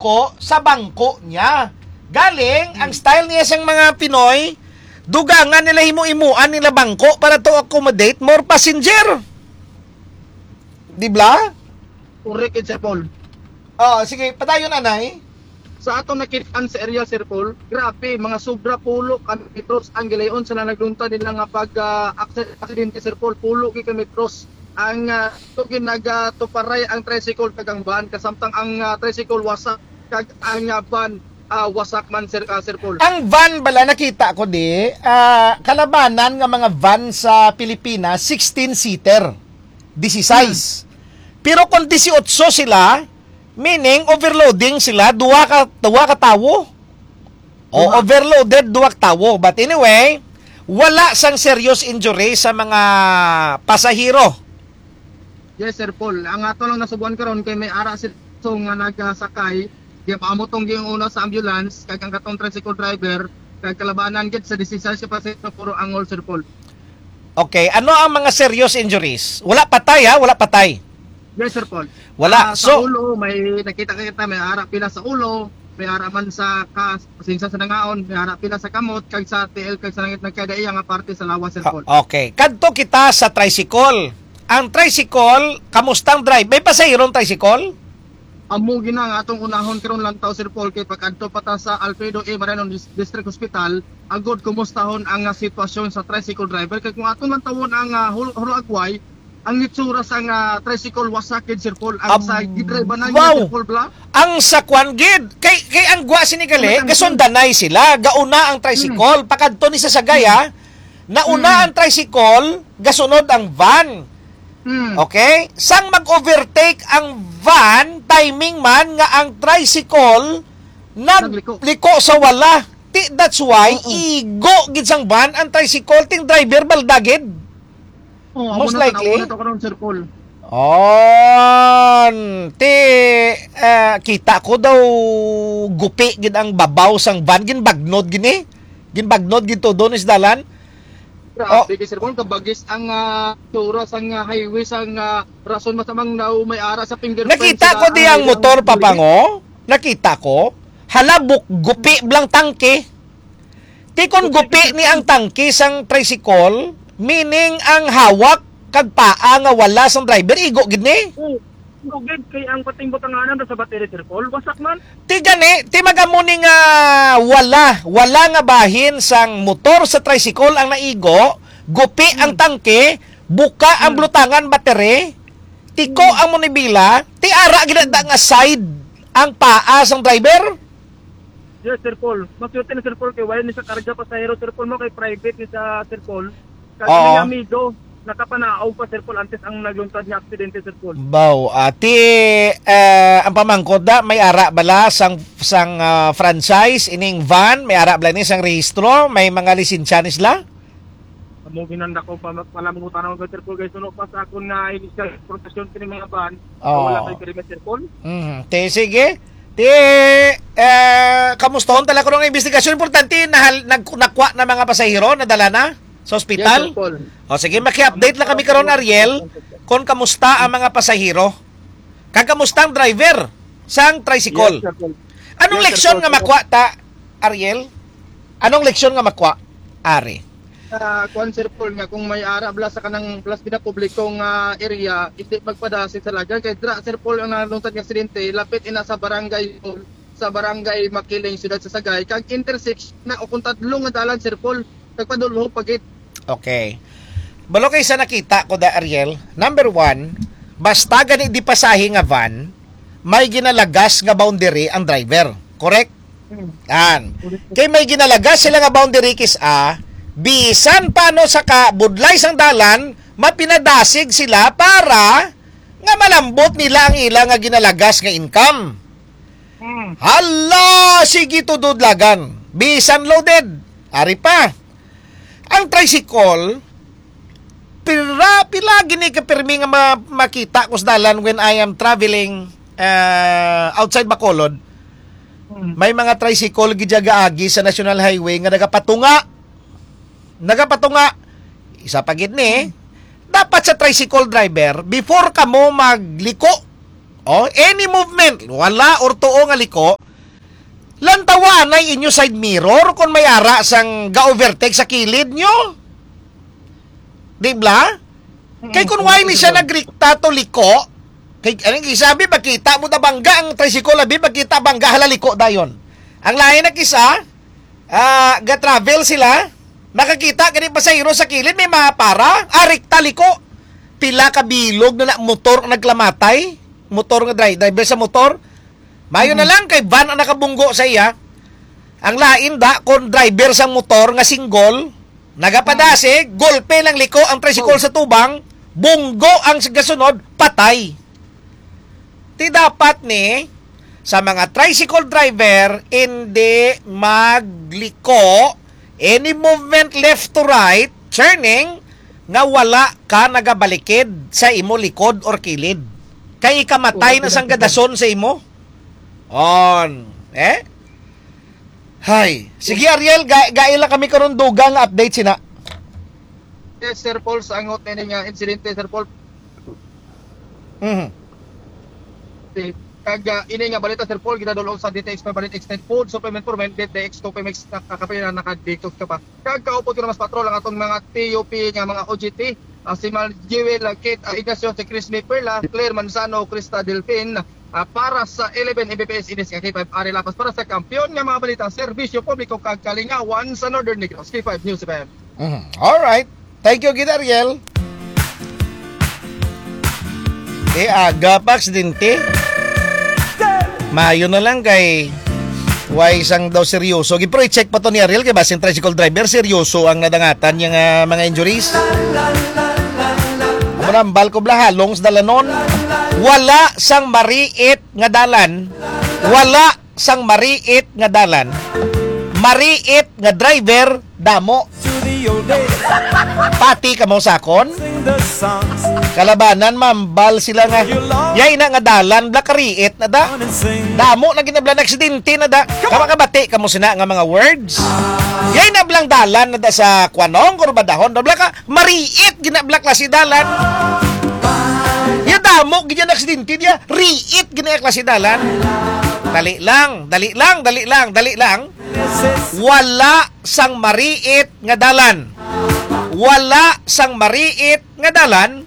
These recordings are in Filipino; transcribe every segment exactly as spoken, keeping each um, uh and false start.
liko sa bangko niya. Galing, ang style niya sang mga Pinoy, dugangan nila himu-imuan nila bangko para to accommodate more passenger. Di ba? Correct, Sir Paul. Oh, sige, padayon anay. Sa atong nakitaan sa area, Sir Paul, grabe, mga sobra pulo kami metros ang gilayon sa naglunta nila nga pag uh, aksidente, Sir Paul, pulo kay kami metros ang uh, to ginagatuparay ang tricycle kag ang van, kasamtang ang uh, tricycle wasak kag ang uh, van uh, wasak man, Sir, uh, Sir Paul. Ang van bala nakita ko di, uh, kalabanan nga mga van sa Pilipinas, sixteen-seater, sixteen. Hmm. Pero kung eighteen sila, meaning overloading sila, duwa ka, duwa ka tawo. O Duwa. overloaded, duwa ka tawo. But anyway, wala sang serious injury sa mga pasahero. Yes, Sir Paul. Ang ato lang nasubuan karon kay may ara sir so nga nagsakay, di paamotong yung una sa ambulance kag ang katong tricycle driver kag kalabanan gid sa sixteen ka pasahero puro angol, Sir Paul. Okay, ano ang mga serious injuries? Wala patay ha, wala patay. Yes, Sir Paul. Wala. Uh, sa So, ulo, may nakita kita may ara pila sa ulo, may ara man sa kas, pasensya sa nangaon, may ara pila sa kamot, kag sa T L, kag sa langit nagkadaiya nga parte sa lawas, Sir Paul. okay. Kadto kita sa tricycle. Ang tricycle, kamustang drive? May pasahirong tricycle? Amo gina nga atong unahon karon lang taw, Sir Paul, kay pag adto pa ta sa Alfredo A. Mariano District Hospital, agod kumustahon ang uh, sitwasyon sa tricycle driver. Kay kung atong lang tawon ang uh, hulagway, ang itsura sa uh, tricycle wasakid, Sir Paul, ang Ab- sa gidrive na wow. Sir Paul bla. Ang sakwan gid kay kay ang gwa sinigali gasundanay sila, gauna ang tricycle, hmm. pakadto ni sa Sagaya, nauna hmm. ang tricycle, gasunod ang van. Hmm. Okay? Sang mag-overtake ang van, timing man nga ang tricycle nagliko sa wala. Ti, that's why uh-uh. igo gid sang van ang tricycle, ting driver baldagid. Oh, most na, likely. Na, na, karon, Sir Paul. On, ti uh, kita ko daw gupi gid ang babaw sang van, ginbagnod gini. Ginbagnod gid to doon is dalan. Grabe, oh. Sir Paul, kabagis ang uh, tura sang uh, highway sang uh, rason masamang daw may ara sa fingerprint. Nakita ko di ang motor papango. Nakita ko. Halabok gupi blang tangke. Ti kon gupi ni ang tangke sang tricycle, meaning ang hawak kag paa nga wala sang driver, igo gid ni. Oh, igo gid kay ang pating butanganan sa battery, Sir Paul, wasak man. Ti gani, ti magamo ni nga wala, wala nga bahin sang motor sa tricycle ang naigo, gupi hmm. ang tangke, buka ang blutangan battery, tiko hmm. ang munibila, ti ara gid nga side ang paa sang driver. Yes, Sir Paul. Masyute na, Sir Paul, kay wala ni sa karga pasahero, Sir Paul, mo kay private ni sa Sir Paul. Kasi niya amido, nakapanaaw pa, Sir Paul, antes ang nagluntad niya aksidente, Sir Paul. Baw, ati, uh, ang pamangkod da, may ara bala sang, sang uh, franchise, ining van, may ara bala ni sang rehistro, may mga lisensya ni sila? Amo ginanda ko pa palamungutan ako, Sir Paul, guys, sunod pa sa akong na initial protection sa mga van, oh. wala kay karimet, Sir Paul. Mm, te, sige. Ti, eh, kamustohon talaga ko ng investigasyon. Importante, nahal, nag, nakwa na mga pasahero, nadala na sa ospital. Yes, Sir Paul. O sige, maki-update lang kami karon, Ariel, kung kamusta ang mga pasahero. Kag kamusta ang driver sang tricycle. Yes, Sir Paul. Anong Yes, leksyon Sir Paul. nga makwa ta, Ariel? Anong leksyon nga makwa, Ari? Uh, kuan, Sir Paul, nga kung may ara bla sa kanang plus pinapublikong uh, area, hindi magpadasin sa lagyan. Kay dra, Sir Paul, ang nalungtad ng aksidente, lapit ina sa barangay sa barangay Makiling, Siyudad sa Sagay, kag intersection na ukuntadlo nga dalan, Sir Paul, kagpadulho pagit. Okay. Balo kay sa nakita ko da, Ariel, number one, basta gani di pasahi nga van, may ginalagas nga boundary ang driver. Correct? Hmm. Yan. Kay may ginalagas sila nga boundary kis A, bisan paano sa kabudlay sang dalan, mapinadasig sila para nga malambot nila ang ilang nga ginalagas nga income. Hmm. Hala, sige tududlagan. Bisan loaded. Ari pa. Ang tricycle, pila, pila gini kapirmi nga ma- makita ko sa dalan when I am traveling uh, outside Bacolod. Hmm. May mga tricycle gidyaga-agi sa National Highway nga nagapatunga. Nagapatunga. Isa pa gid ni, hmm. dapat sa tricycle driver, before ka mo magliko Oh, any movement, wala or tuo nga liko, lantawan ay inyo side mirror kung may ara sang ga-overtake sa kilid nyo. Di ba? Kay kung why ni siya nagrikta to liko, kay anong isabi, pagkita mo na bangga ang tricycle, abi, pagkita bangga halaliko dayon. Ang lain na kisa, uh, ga-travel sila, nakakita kani pasahero sa kilid, may mga para, arikta liko. Pila ka bilog na, na motor nagklamatay, motor nga driver, driver sa motor. Mayo na lang kay van ang nakabunggo sa iya. Ang lain da kon driver sa motor nga single, nagapadase, golpe lang liko ang tricycle sa tubang, bunggo ang gasunod, patay. Ti dapat ni sa mga tricycle driver hindi magliko, any movement left to right, turning, nga wala ka nagabalikid sa imo likod or kilid. Kay ikamatay na sang gadason sa imo. On. Eh? Hay. Sige Ariel, ga gaila kami karon dugang update sina. Yes, Sir Paul, sa angot na nga insidente, Sir Paul. Mhm. Kag uh, ini nga balita, Sir Paul, kita dulong sa D T X Permanent Extended Food Supplement Program, D T X two P M X kakapin na nakadikot ka pa. Kag kaupod ko na mas patrol ang atong mga T U P nga mga O G T, uh, si Mal Jewel Kit, uh, Ignacio, si Chris Perla, Claire Manzano, Krista Delpin, uh, para sa eleven M B P S Inis K five Ari Lapas, para sa kampiyon nga mga balita, serbisyo publiko kag kalingawan sa Northern Negros. K five News F M. Mhm. All right. Thank you, Gid Ariel. Eh, aga pa aksidente. Mayo na lang kay why isang daw seryoso. Gipro i-check pa to ni Ariel kay basing tricycle driver seryoso ang nadangatan yung uh, mga injuries. Marambal ko bla halong sa dalanon. Wala sang mariit nga dalan. Wala sang mariit nga dalan. Mariit nga driver damo. Pati ka mo sakon. Kalabanan mambal sila nga. Yay na nga dalan bla kariit na da. Damo na ginabla aksidente na da. Kamakabati ka mo sina nga mga words. Yay na blang dalan na da sa kwanong kurbadahon. Bla ka mariit ginabla klase dalan. Ya damo gina aksidente dia. Riit gina klase dalan. Dali lang, dali lang, dali lang, dali lang. Wala sang mariit nga dalan. Wala sang mariit nga dalan.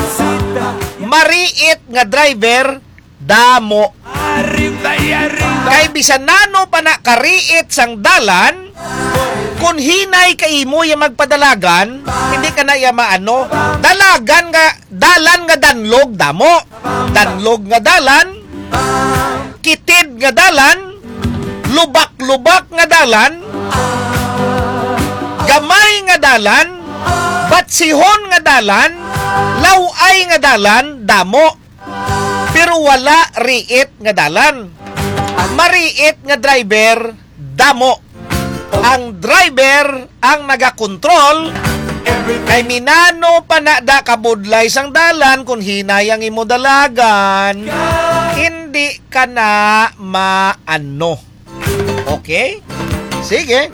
Mariit nga driver damo. Kay bisan nano pa na kariit sang dalan, kun hinay kay imo yung magpadalagan, hindi ka na iya maano. Dalagan nga dalan nga danlog damo. Danlog nga dalan, kitid nga dalan, lubak-lubak nga dalan, gamay nga dalan, batsihon nga dalan, laway nga dalan, damo. Pero wala riit nga dalan. Mariit nga driver, damo. Ang driver ang nagakontrol, kay minano pa na da kabudlay sang dalan kung hinayang imo dalagan, hindi ka na maano. Okay? Sige.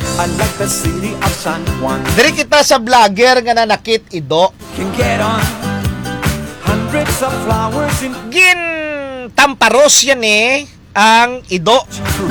Diri kita sa vlogger nga nanakit ido. Gin tamparos yan eh ang ido.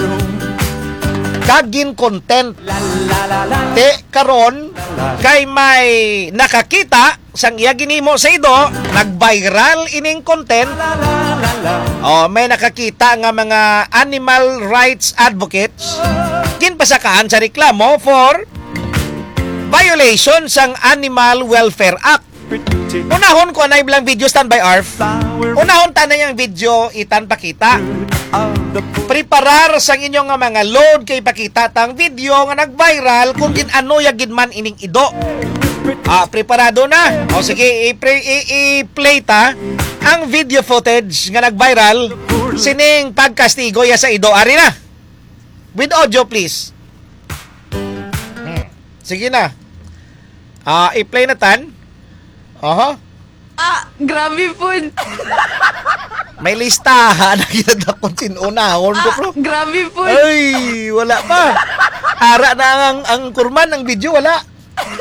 Kagin content. Te karon kay may nakakita sang iya ginimo sa ido, nag-viral ining content. Oh, may nakakita nga mga animal rights advocates ginpasakaan sa reklamo for violation sang Animal Welfare Act. Unahon ko na iblang video standby A R F. Unahon ta na yung video itan pakita. Preparar sang inyong nga mga load kay pakita tang video nga nag-viral kung gin ano yagid man ining ido. Ah, preparado na. O sige, i-play ta ang video footage nga nag-viral sining pagkastigo ya sa ido. Ari na. With audio please. Hmm. Sige na. Ah, i-play na tan. Aha. Ah, grabe po. May listahan na ginadakon sinunahon ko, bro. Ah, grabe po. Ay, wala pa. Ara na ang, ang kurman ng video, wala.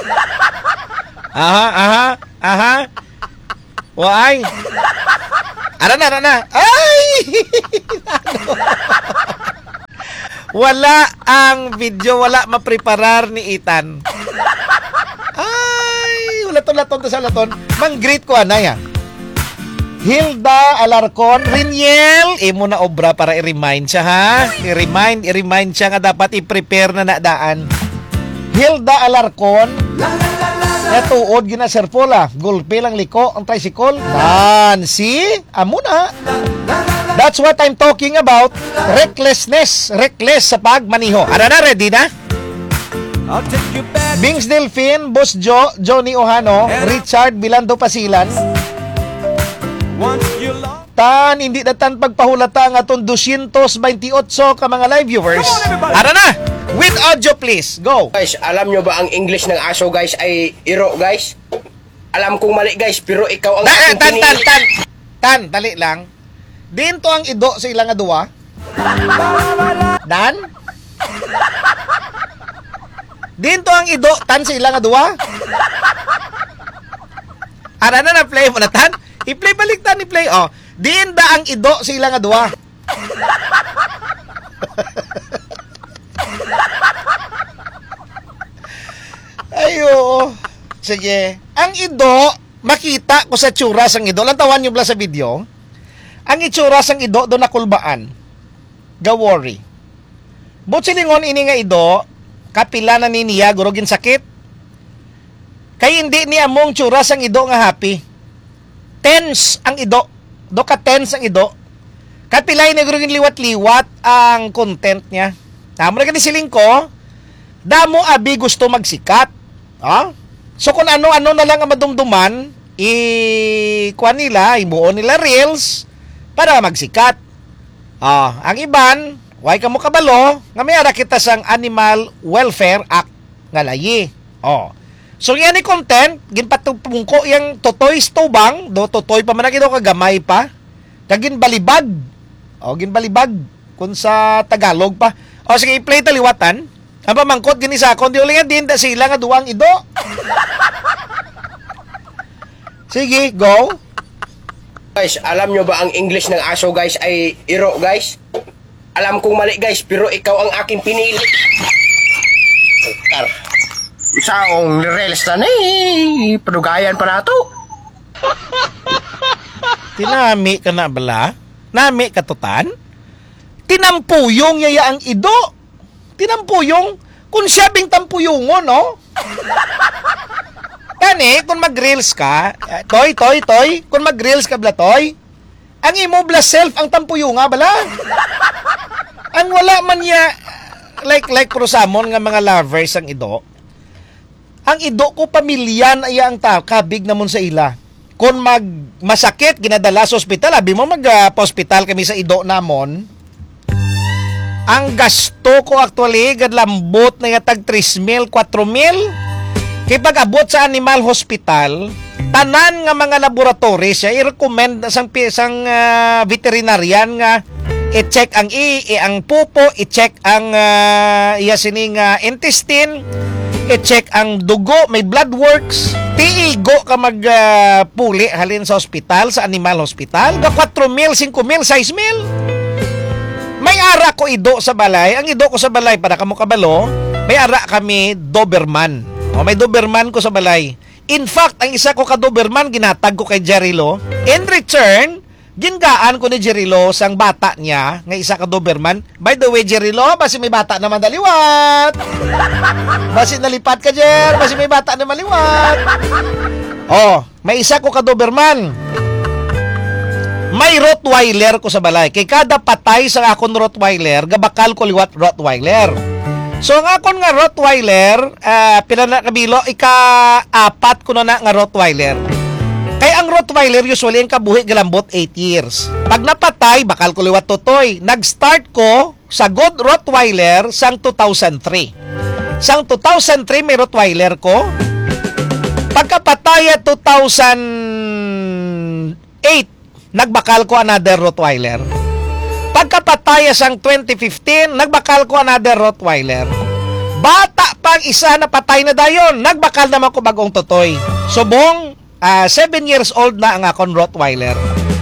Aha, aha, aha. Why? Ara na, ara na. Ay! Wala ang video, wala mapreparar ni Ethan. Ay, wala to laton to sa laton. Mang-greet ko anay ha. Hilda Alarcon, Riniel, imo na obra para i-remind siya ha. I-remind, i-remind siya nga dapat i-prepare na nadaan. Hilda Alarcon, natuod gina Sir Paula, gulpe lang liko ang tricycle. Nancy, amo na. That's what I'm talking about. Recklessness. Reckless sa pagmaniho. Ano na, ready na? Bings Delphine, Boss Joe, Johnny Ohano, Richard Bilando Pasilan. Tan, hindi na tan pagpahulata ang atong two twenty-eight ka mga live viewers. Ano na? With audio please. Go. Guys, alam nyo ba ang English ng aso guys ay iro guys? Alam kong mali guys, pero ikaw ang Ta- aking tan, tan, pinili. tan. Tan, dali lang. Dinto ang ido sa ilang aduwa. Dan? Dinto ang ido tan sa ilang aduwa. Ara na na play mo na tan. I-play balik tan i-play oh. Dinda ang ido sa ilang aduwa. Ayo. Sige. Ang ido, makita ko sa tsura sang ido. Lantawan nyo bla sa video. Ang itsura sang ido do nakulbaan. Gawori. Butsilingon ini nga ido, kapila na ni niya, gurugin sakit. Kay hindi ni among tsura sang ido nga happy. Tense ang ido. Do ka tense ang ido. Kapilay na gurugin liwat-liwat ang content niya. Tamo na siling ko, damo abi gusto magsikat. Ah? So kung ano-ano na lang ang madumduman, i-kuha nila, ibuo nila reels, para magsikat. Ah, ang iban, way ka mo kabalo, nga may ara kita sang Animal Welfare Act nga layi. Oh. So yan ni content, ginpatupungko yang totoy stobang, do totoy pa man kido kagamay pa. Kagin balibag. Oh, ginbalibag kun sa Tagalog pa. O sige, i-play taliwatan. Ang pamangkot gini sa akon, di ulingan din da sila nga duwang ido. Sige, go. Guys, alam nyo ba ang English ng aso guys ay iro guys? Alam kong mali guys, pero ikaw ang aking pinili. Tar. Isaong nireles na na eh. Padugayan pa na to. Tinami ka na bala? Nami katutan? Tinampuyong yaya ang ido. Tinampuyong. Kung siya bing tampuyungon, no? Kani, kung mag-reels ka, uh, toy, toy, toy, kung mag-reels ka bala, toy, ang imo bala self ang tampuyunga bala. Ang wala man niya, like, like prosamon nga mga lovers ang ido, ang ido ko pamilya na iya ang ta, kabig namon sa ila. Kung mag masakit, ginadala sa ospital, abi mo mag-hospital uh, kami sa ido namon, ang gasto ko actually, gadlambot na nga tag three mil, four mil. Kaya pag abot sa animal hospital, tanan nga mga laboratory siya, i-recommend sang, sang uh, veterinarian nga i-check ang i, i ang pupo, i-check ang uh, iya sining uh, intestine, i-check ang dugo, may blood works, tiigo ka magpuli uh, halin sa hospital, sa animal hospital, ga four mil, five mil, six mil. May ara ko ido sa balay. Ang ido ko sa balay, para kamo kabalo, may ara kami Doberman. O, may Doberman ko sa balay. In fact, ang isa ko ka Doberman, ginatag ko kay Jerilo. In return, gingaan ko ni Jerilo sang bata niya, nga isa ka Doberman. By the way, Jerilo, basi may bata naman daliwat. Basi nalipat ka, Jer. Basi may bata naman liwat. Oh, may isa ko ka Doberman. May Rottweiler ko sa balay. Kay kada patay sa akon Rottweiler, gabakal ko liwat Rottweiler. So ang akon nga Rottweiler, uh, pinana kabilo, ika-apat ko na na nga Rottweiler. Kay ang Rottweiler usually ang kabuhi galambot eight years. Pag napatay, bakal ko liwat totoy. Nag-start ko sa good Rottweiler sang two thousand three. Sang two thousand three may Rottweiler ko. Pagkapatay two thousand eight, nagbakal ko another Rottweiler. Pagkapataya sang twenty fifteen, nagbakal ko another Rottweiler. Bata pang isa na patay na dayon, nagbakal naman ko bagong totoy. Subong, uh, seven years old na ang akong Rottweiler.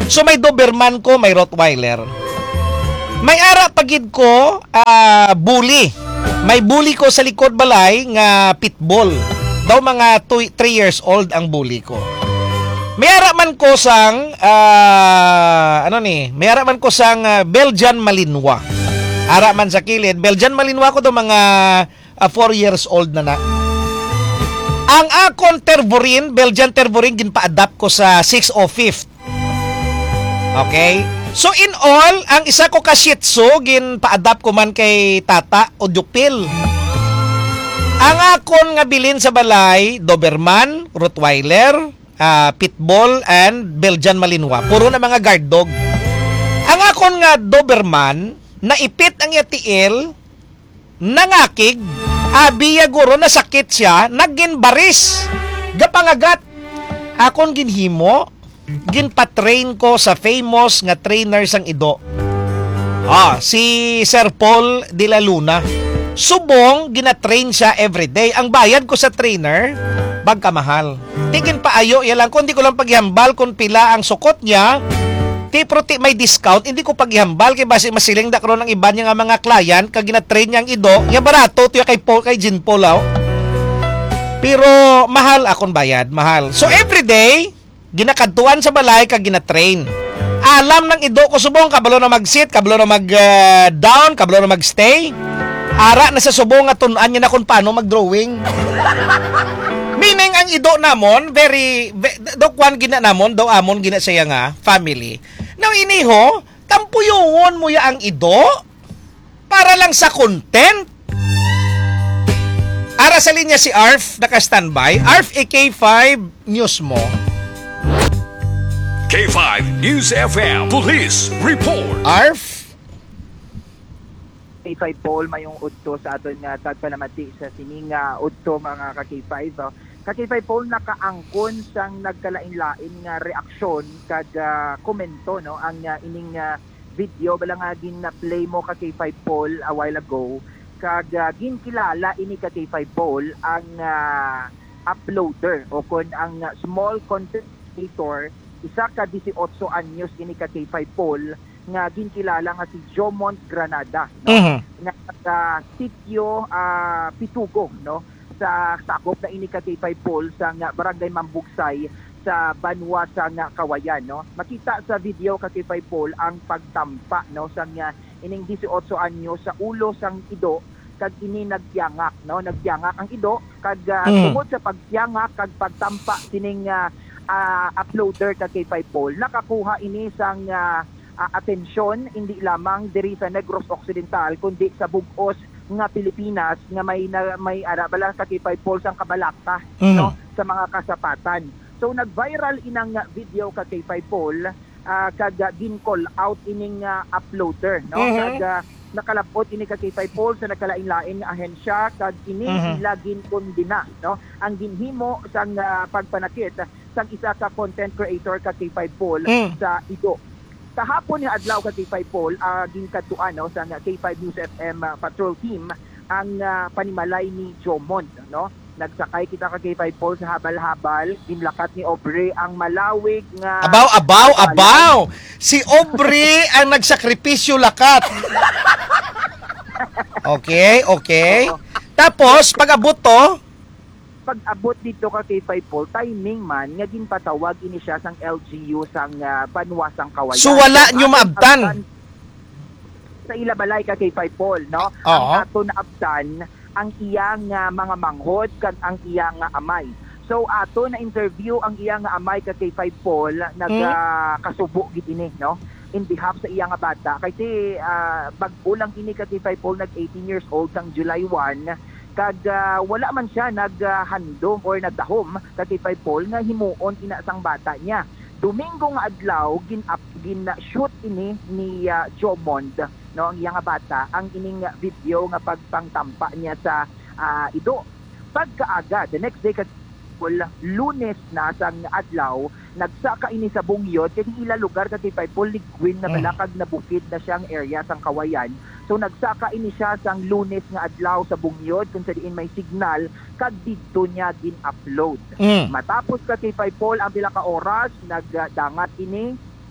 So may Doberman ko, may Rottweiler. May ara pagid ko uh, bully. May bully ko sa likod balay nga pitbull. Daw mga three years old ang bully ko. May ara man ko sang uh, ano ni? May ara man ko sang uh, Belgian Malinois. Ara man sa kilid, Belgian Malinois ko daw mga uh, four years old na na. Ang akon Tervurin, Belgian Tervurin ginpa-adapt ko sa six oh fifth. Okay? So in all, ang isa ko ka Shih Tzu, gin-pa-adapt ko man kay Tata o Dupil. Ang akon nga bilin sa balay, Doberman, Rottweiler, uh, Pitbull, and Belgian Malinois. Puro na mga guard dog. Ang akon nga Doberman, naipit ang yatiil, nangakig, abiya guro, nasakit siya, nagginbaris, gapangagat. Akon ginhimo, ginpatrain ko sa famous nga trainer sang Ido. Ah, si Sir Paul de la Luna. Subong, ginatrain siya everyday. Ang bayad ko sa trainer, bagkamahal. Tingin pa ayo, yalang ko, hindi ko lang paghihambal kung pila ang sukot niya. Ti proti may discount, hindi ko paghihambal kay basi masiling da karon ng iba niya nga mga client kag ginatrain niya ang Ido. Nga barato tuya kay Paul kay Jean Paul. Oh. Pero mahal akong bayad, mahal. So everyday, ginakadtuan sa balay kag ginatrain. Alam ng Ido ko subong kabalo na mag-sit, kabalo na mag-down, uh, kabalo na mag-stay. Ara na sa subong nga tun-an niya na kung paano mag-drawing. Meaning ang Ido namon very, very daw kwan gina namon, daw amon gina siya nga family. Now iniho, tampuyungon mo ya ang Ido para lang sa content. Ara sa linya si Arf naka-standby. Arf A K five News mo. K five News F M Police Report. Arf K five Paul mayong udto sa aton nga tagpalamati sa sining nga udto mga ka K five. Oh. Ka K five Paul nakaangkon sang nagkalain-lain nga reaksyon kag uh, komento no ang uh, ining uh, video bala nga gin na play mo ka K five Paul a while ago kag uh, ginkilala ini ka K five Paul ang uh, uploader o kon ang uh, small content creator isa ka eighteen anyos ini ka K five Paul nga ginkilala nga si Jomont Granada no uh-huh. nga sa sitio uh, Pitugo no sa sakop na ini ka K five Paul sa nga barangay Mambugsay sa Banwa sa nga Kawayan no makita sa video ka K five Paul ang pagtampa no sa nga ining eighteen anyos sa ulo sang Ido kag ini nagyangak no nagyangak ang Ido kag uh, mm. tungod sa pagtiyangak kag pagtampa sining uh, uh, uploader ka K five Paul nakakuha ini sang uh, uh, atensyon hindi lamang diri sa Negros Occidental kundi sa bug-os nga Pilipinas nga may na, may ara bala ka K five Paul sang kabalakta mm. no sa mga kasapatan. So nag-viral inang uh, video ka K five Paul uh, kag uh, gin-call out ining uh, uploader no mm-hmm. kag uh, nakalapot ini ka K five Paul sa nakalain-lain nga ahensya kag ini mm-hmm. sila ginkondina no ang ginhimo sang uh, pagpanakit sang isa ka content creator ka K five Paul mm. sa Ido. Kahapon ni adlaw ka K five Paul uh, ginkadtuan no sa K five News F M uh, patrol team ang uh, panimalay ni Jomont no nagsakay kita ka K five Paul sa habal-habal ginlakat ni Aubrey ang malawig nga abaw abaw abaw si Aubrey ang nagsakripisyo lakat. Okay, okay. Tapos pag-abot to pag-abot dito ka K five Paul, timing man, nga ginpatawag ini siya sang L G U sang uh, Banwasang Kawayan. So wala nyo maabtan? Sa ilabalay ka K five Paul, no? Uh-huh. Ang ato na abtan, ang iyang uh, mga manghod, kag ang iyang uh, amay. So ato na interview ang iyang uh, amay ka K five Paul, nagkasubo hmm? uh, gid ini, no? In behalf sa iyang bata. Kasi uh, bag-o lang ini ka K five Paul, nag eighteen years old sang July first, kag uh, wala man siya naghandom uh, or nagdahom kag K five Paul nga himuon ina sang bata niya. Domingo nga adlaw gin up gin uh, shoot ini ni uh, Jomont no ang iyang bata ang ining uh, video nga pagpangtampa niya sa uh, Ido. Pagkaaga the next day kag Lunes na sang adlaw nagsaka ini sa Bungyod kay ila lugar kag K five Paul ligwin na balakag na bukid na siyang area sang Kawayan. So nagsaka ini siya sang Lunes nga adlaw sa Bungyod kung sa diin may signal kag didto niya gin-upload. Mm. Matapos ka K five Paul ang pila ka oras nagdangat ini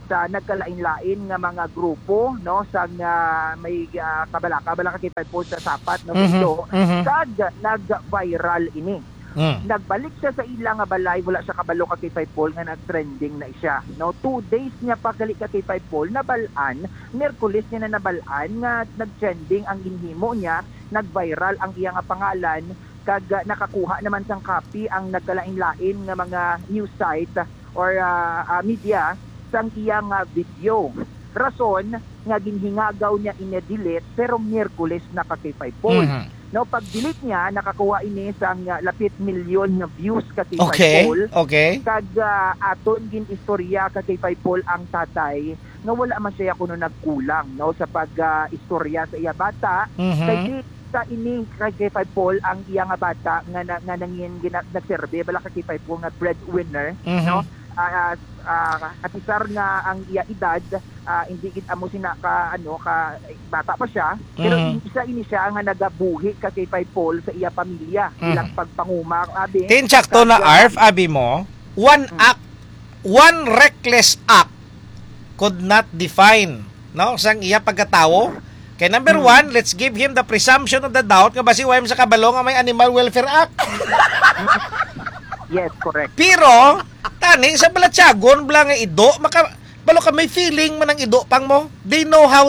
sa nagkalain-lain nga mga grupo no sa nga may uh, kabala-kabala ka kay five Paul sa sapat no Mhm, ito mhm. kag nag-viral ini. Mm. Nagbalik siya sa ilang nga balay, wala siya kabalo ka kay five Paul nga nag-trending na siya. No, two days niya pagali ka kay five Paul nabalan, Miyerkules niya na nabalan nga nag-trending ang ginhimo niya, nag-viral ang iya nga pangalan kag uh, nakakuha naman sang copy ang nagkalain-lain nga mga news site or uh, uh, media sang iya nga video. Rason nga ginhingagaw niya ine-delete pero Miyerkules na ka kay five Paul. Mhm. No, pag-delete niya, nakakuha ini sang uh, lapit milyon nga views ka kay Okay. five Paul. Okay. Kag uh, aton gin istorya ka kay five Paul ang tatay nga wala man siya kuno nagkulang no sa pag-istorya sa iya bata. Mhm. Kay di sa ini kay kay five Paul ang iya nga bata nga na, nga nangin gina, nagserbe bala ka kay five Paul nga breadwinner Mhm. no. Uh, uh, katisar nga ang iya edad, uh, hindi gid amo sina ka ano ka bata pa siya pero Mhm. isa ini siya nga nagabuhi ka kay five Paul sa iya pamilya Mhm. ilang pagpanguma abi Tinsakto na Arf, abi mo, one act, one reckless act could not define, no, sang iya pagkatawo. Kay number one, let's give him the presumption of the doubt nga basi wayam sa kabalo nga may Animal Welfare Act. yes correct. Pero, tani, sa balatsagon, bala nga ido, maka, balo ka may feeling man ang ido pang mo. They know how